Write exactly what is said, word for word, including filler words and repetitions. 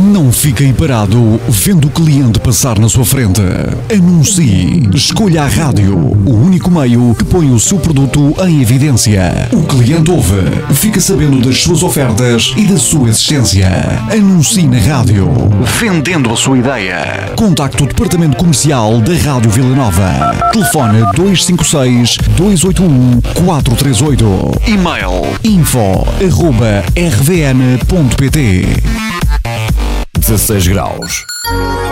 Não fique aí parado vendo o cliente passar na sua frente. Anuncie. Escolha a rádio, o único meio que põe o seu produto em evidência. O cliente ouve, fica sabendo das suas ofertas e da sua existência. Anuncie na rádio, vendendo a sua ideia. Contacte o departamento comercial da Rádio Vila Nova. Telefone dois cinco seis, dois oito um, quatro três oito. E-mail info arroba r v n ponto p t. dezasseis graus.